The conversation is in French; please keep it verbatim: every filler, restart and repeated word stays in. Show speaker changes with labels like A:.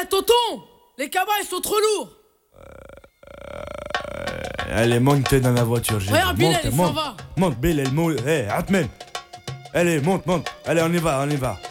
A: Eh, tonton! Les cabas, ils sont trop lourds!
B: Allez, monte dans la voiture, j'ai
A: Regarde, Bill,
B: monte,
A: il s'en
B: monte,
A: va.
B: monte, Bill, elle monte, hé, Atmen. Allez, monte, monte, allez, on y va, on y va.